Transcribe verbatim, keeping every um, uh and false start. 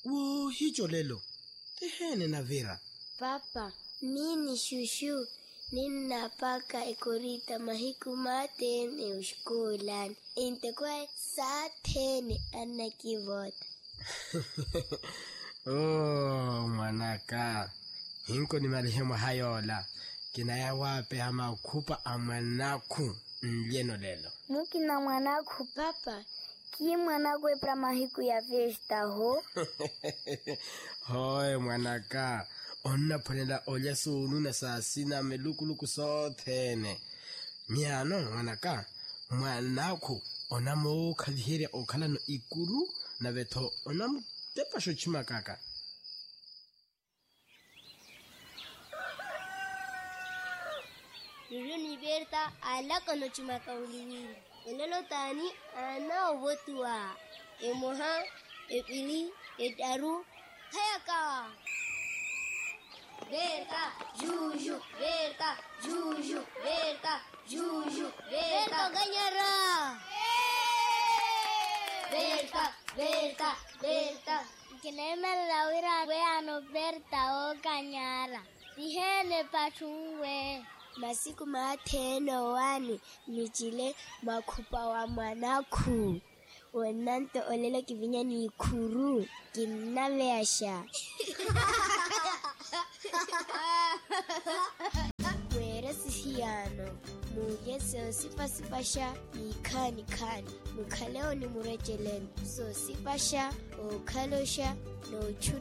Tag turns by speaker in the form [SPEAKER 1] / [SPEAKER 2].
[SPEAKER 1] Wo hicho lelo. Tehene na Vera.
[SPEAKER 2] Papa, mini shushu. Ninapaka ikorita mahiku matene ushkulan. Inte kwa satene anakivota.
[SPEAKER 1] Oh, manaka. Hinko ni marehemu hayola. Kinaya wape ama kupa amanaku mlieno lelo.
[SPEAKER 2] Mukina mwanaku papa. Ki mwanaku epra mahiku ya festa ho?
[SPEAKER 1] Hoi mwanaka. Onna ponela olya sunu na sasina melukuluku sothene. Miano mwanaka. Mwanaku onamo kalihire okala no ikuru na veto onamo tepa shochima kaka.
[SPEAKER 2] Nuru ni Berta alaka no chimaka uliwili. Elelo tani ana wotua. Emoha, epili, etaru, hayaka. Berta, juju, Berta, juju, Berta, juju, Berta ganyara. Berta, Berta, Berta. Kinema lawira we ano Berta o ganyara. Tihene pachungwe. Masiku mateno wani michile makupa wa mwanaku. Wenanto olela kivinya ni ikuru. Kinaveasha. Wera sihiyano. Muje sipa sipasha ikani kani. Mukaleo ni murejelen. So sipasha o kalosha no chu.